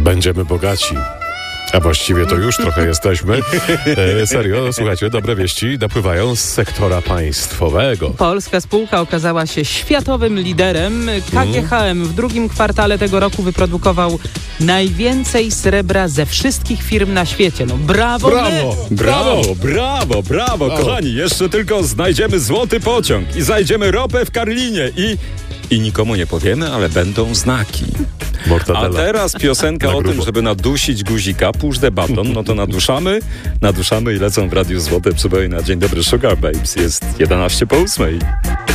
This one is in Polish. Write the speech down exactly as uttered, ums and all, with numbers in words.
Będziemy bogaci. A właściwie to już trochę jesteśmy. E, serio, słuchajcie, dobre wieści napływają z sektora państwowego. Polska spółka okazała się światowym liderem. K G H M w drugim kwartale tego roku wyprodukował najwięcej srebra ze wszystkich firm na świecie. No brawo! Brawo! my! Brawo, brawo, brawo, kochani. Jeszcze tylko znajdziemy złoty pociąg i znajdziemy ropę w Karlinie i... I nikomu nie powiemy, ale będą znaki. A Mortadela. teraz piosenka Na o tym, grubo. żeby nadusić guzika, push the button, no to naduszamy, naduszamy i lecą w Radiu Złote Przybojna. Dzień dobry, Sugar Babes, jest jedenaście po ósmej.